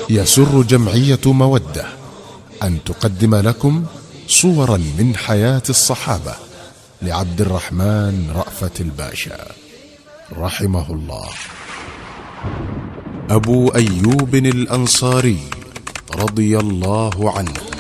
يسر جمعية مودة أن تقدم لكم صورا من حياة الصحابة لعبد الرحمن رأفت الباشا رحمه الله. أبو أيوب الأنصاري رضي الله عنه